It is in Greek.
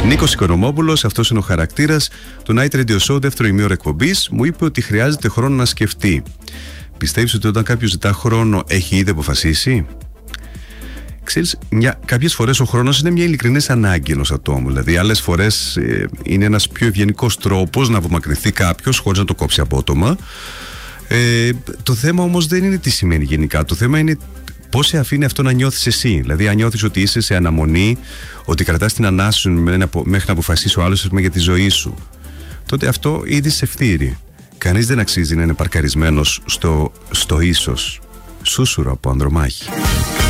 Νίκος Οικονομόπουλος, αυτός είναι ο χαρακτήρας του Night Radio Show, δεύτερο ημίωρο εκπομπής, μου είπε ότι χρειάζεται χρόνο να σκεφτεί. Πιστεύεις ότι όταν κάποιος ζητά χρόνο έχει ήδη αποφασίσει? Ξέρεις, κάποιες φορές ο χρόνος είναι μια ειλικρινής ανάγκη ενός ατόμου. Δηλαδή, άλλες φορές είναι ένας πιο ευγενικός τρόπος να απομακρυνθεί κάποιος χωρίς να το κόψει απότομα. Το θέμα όμως δεν είναι τι σημαίνει γενικά. Το θέμα είναι πώς σε αφήνει αυτό να νιώθεις εσύ. Δηλαδή, αν νιώθεις ότι είσαι σε αναμονή, ότι κρατάς την ανάσα σου μέχρι να αποφασίσει ο άλλος για τη ζωή σου, τότε αυτό ήδη σε φθείρει. Κανείς δεν αξίζει να είναι παρκαρισμένος στο ίσως. Σούσουρο από Ανδρομάχη.